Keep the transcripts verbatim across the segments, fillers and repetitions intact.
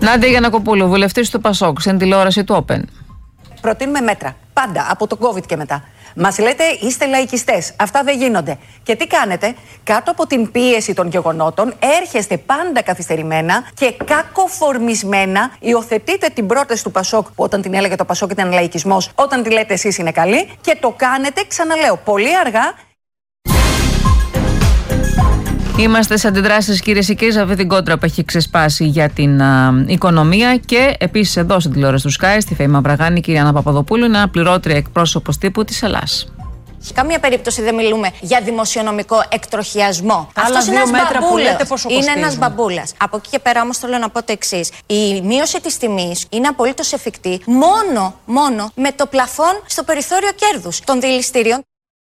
Νάντια Γιαννακοπούλου, βουλευτής του Πασόκ, στην τηλεόραση του Open. Προτείνουμε μέτρα. Πάντα, από το COVID και μετά. Μας λέτε είστε λαϊκιστές. Αυτά δεν γίνονται. Και τι κάνετε? Κάτω από την πίεση των γεγονότων, έρχεστε πάντα καθυστερημένα και κακοφορμισμένα υιοθετείτε την πρόταση του Πασόκ, που όταν την έλεγε το Πασόκ ήταν λαϊκισμός, όταν τη λέτε εσείς είναι καλή, και το κάνετε, ξαναλέω, πολύ αργά. Είμαστε σε αντιδράσεις, κυρίες και κύριοι, σε αυτή την κόντρα που έχει ξεσπάσει για την α, οικονομία. Και επίσης εδώ στην τηλεόραση του Sky, στη Φέη Μαυραγάνη, η κυρία Άννα Παπαδοπούλου, είναι αναπληρώτρια εκπρόσωπος τύπου της Ελλάς. Σε καμία περίπτωση δεν μιλούμε για δημοσιονομικό εκτροχιασμό. Αυτό είναι ένας μπαμπούλας. Είναι ένας μπαμπούλας. Από εκεί και πέρα όμως θέλω να πω το εξής. Η μείωση της τιμής είναι απολύτως εφικτή μόνο, μόνο με το πλαφόν στο περιθώριο κέρδους των δηληστηρίων.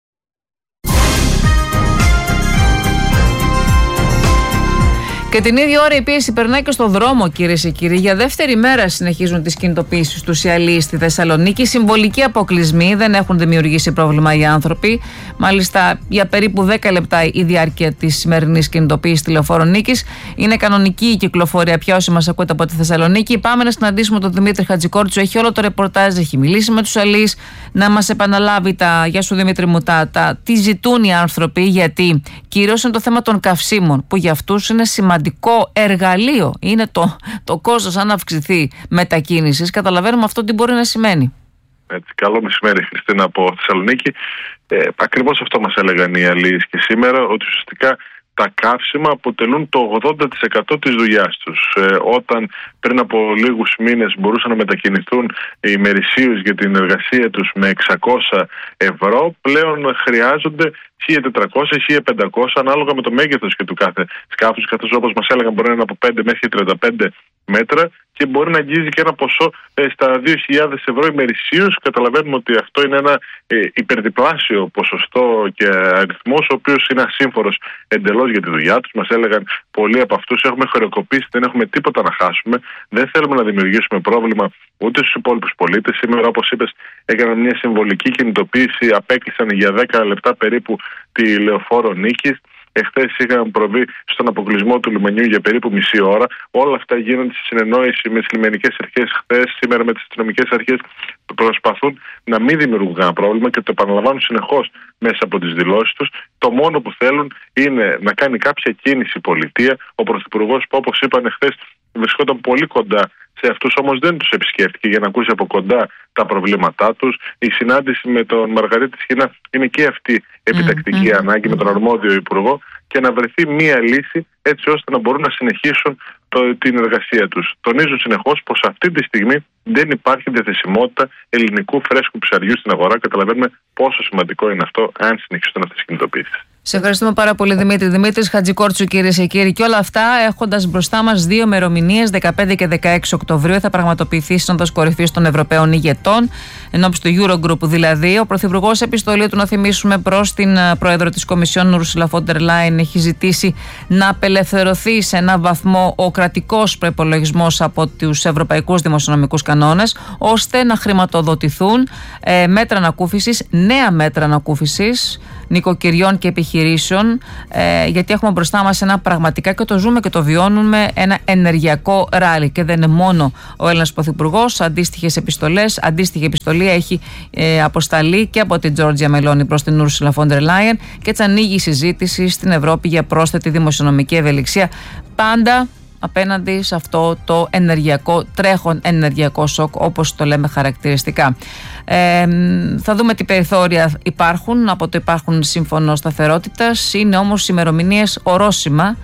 Και την ίδια ώρα η πίεση περνάει και στο δρόμο, κυρίες και κύριοι. Για δεύτερη μέρα συνεχίζουν τις κινητοποιήσεις τους οι αλοίοι στη Θεσσαλονίκη. Συμβολικοί αποκλεισμοί, δεν έχουν δημιουργήσει πρόβλημα οι άνθρωποι. Μάλιστα, για περίπου δέκα λεπτά η διάρκεια της σημερινής κινητοποίησης στη Λεωφόρο Νίκης. Είναι κανονική η κυκλοφορία πια, όσοι μας ακούτε από τη Θεσσαλονίκη. Πάμε να συναντήσουμε τον Δημήτρη Χατζικόρτσου. Έχει όλο το ρεπορτάζ, έχει μιλήσει με τους αλοίους. Να μας επαναλάβει τα. Γεια σου, Δημήτρη μου, τα, τα τι ζητούν οι άνθρωποι, γιατί κυρίως είναι το θέμα των καυσίμων, που για αυτούς είναι σημαντικό. Εργαλείο είναι το, το κόστος αν αυξηθεί μετακίνησης. Καταλαβαίνουμε αυτό τι μπορεί να σημαίνει. Έτσι, καλό μεσημέρι, Χριστίνα, από Θεσσαλονίκη. Ε, ακριβώς αυτό μας έλεγαν οι αλοίοι και σήμερα, ότι ουσιαστικά τα καύσιμα αποτελούν το ογδόντα τοις εκατό της δουλειάς τους. Ε, όταν πριν από λίγους μήνες μπορούσαν να μετακινηθούν ημερησίως για την εργασία τους με εξακόσια ευρώ, πλέον χρειάζονται χίλια τετρακόσια με χίλια πεντακόσια ανάλογα με το μέγεθος και του κάθε σκάφους, καθώς όπως μας έλεγαν μπορεί να είναι από πέντε μέχρι τριάντα πέντε μέτρα και μπορεί να αγγίζει και ένα ποσό ε, στα δύο χιλιάδες ευρώ ημερησίως. Καταλαβαίνουμε ότι αυτό είναι ένα ε, υπερδιπλάσιο ποσοστό και αριθμός, ο οποίος είναι ασύμφορος εντελώς για τη δουλειά τους. Μας έλεγαν πολλοί από αυτούς: έχουμε χρεοκοπήσει, δεν έχουμε τίποτα να χάσουμε, δεν θέλουμε να δημιουργήσουμε πρόβλημα ούτε στους υπόλοιπους πολίτες. Σήμερα, όπως είπες, έκαναν μια συμβολική κινητοποίηση, απέκλεισαν για δέκα λεπτά περίπου τη Λεωφόρο Νίκης. Εχθές είχαν προβεί στον αποκλεισμό του λιμενιού για περίπου μισή ώρα. Όλα αυτά γίνονται στη συνεννόηση με τις λιμενικές αρχές χθες, σήμερα με τις αστυνομικές αρχές, που προσπαθούν να μην δημιουργούν κανένα πρόβλημα και το επαναλαμβάνουν συνεχώς μέσα από τις δηλώσεις τους. Το μόνο που θέλουν είναι να κάνει κάποια κίνηση η πολιτεία. Ο Πρωθυπουργός, που όπως είπαν χθες, βρισκόταν πολύ κοντά σε αυτούς, όμως δεν τους επισκέφτηκε για να ακούσει από κοντά τα προβλήματά τους. Η συνάντηση με τον Μαργαρίτη Σχοινά είναι και αυτή επιτακτική mm-hmm. ανάγκη με τον αρμόδιο υπουργό, και να βρεθεί μία λύση έτσι ώστε να μπορούν να συνεχίσουν το, την εργασία τους. Τονίζουν συνεχώς πως αυτή τη στιγμή δεν υπάρχει διαθεσιμότητα ελληνικού φρέσκου ψαριού στην αγορά. Καταλαβαίνουμε πόσο σημαντικό είναι αυτό αν συνεχιστούν αυτές οι κινητοποιήσεις. Σε ευχαριστούμε πάρα πολύ, Δημήτρη. Δημήτρης Χατζικόρτσου, κυρίες και κύριοι. Και όλα αυτά έχοντας μπροστά μας δύο ημερομηνίες, δεκαπέντε και δεκαέξι Οκτωβρίου, θα πραγματοποιηθεί η Σύνοδος Κορυφής των Ευρωπαίων Ηγετών, ενώπιση του Eurogroup δηλαδή. Ο Πρωθυπουργός, επιστολή του, να θυμίσουμε, προς την Πρόεδρο της Κομισιόν, Ursula von der Leyen, έχει ζητήσει να απελευθερωθεί σε έναν βαθμό ο κρατικός προϋπολογισμός από τους ευρωπαϊκούς δημοσιονομικούς κανόνες, ώστε να χρηματοδοτηθούν ε, μέτρα ανακούφισης, νέα μέτρα ανακούφισης νοικοκυριών και επιχειρήσεων, ε, γιατί έχουμε μπροστά μας ένα πραγματικά, και το ζούμε και το βιώνουμε, ένα ενεργειακό ράλι. Και δεν είναι μόνο ο Έλληνας Πρωθυπουργός. Αντίστοιχες επιστολές, αντίστοιχη επιστολή έχει ε, αποσταλεί και από την Τζόρτζια Μελόνι προς την Ursula von der Leyen, και έτσι ανοίγει η συζήτηση στην Ευρώπη για πρόσθετη δημοσιονομική ευελιξία, πάντα απέναντι σε αυτό το ενεργειακό, τρέχον ενεργειακό σοκ, όπως το λέμε χαρακτηριστικά. Ε, θα δούμε τι περιθώρια υπάρχουν από το υπάρχουν σύμφωνο σταθερότητας. Είναι όμως ημερομηνίες ορόσημα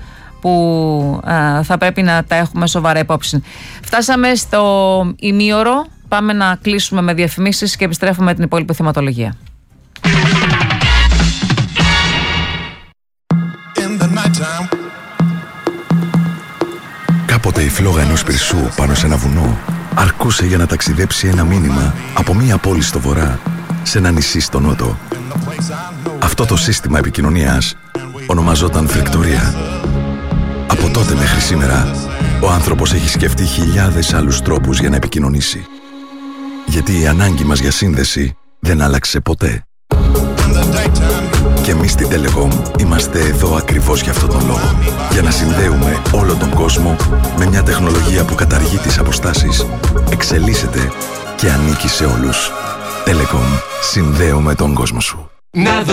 που α, θα πρέπει να τα έχουμε σοβαρά υπόψη. Φτάσαμε στο ημίωρο. Πάμε να κλείσουμε με διαφημίσεις και επιστρέφουμε με την υπόλοιπη θεματολογία. Κάποτε η φλόγα ενός πυρσού πάνω σε ένα βουνό αρκούσε για να ταξιδέψει ένα μήνυμα από μία πόλη στο βορρά σε ένα νησί στο νότο. Αυτό το σύστημα επικοινωνίας ονομαζόταν φρικτορία. Από τότε μέχρι σήμερα, ο άνθρωπος έχει σκεφτεί χιλιάδες άλλους τρόπους για να επικοινωνήσει. Γιατί η ανάγκη μας για σύνδεση δεν άλλαξε ποτέ. Και εμείς στην Telecom είμαστε εδώ ακριβώς για αυτόν τον λόγο. Για να συνδέουμε όλο τον κόσμο με μια τεχνολογία που καταργεί τις αποστάσεις, εξελίσσεται και ανήκει σε όλους. Telecom. Συνδέουμε τον κόσμο σου.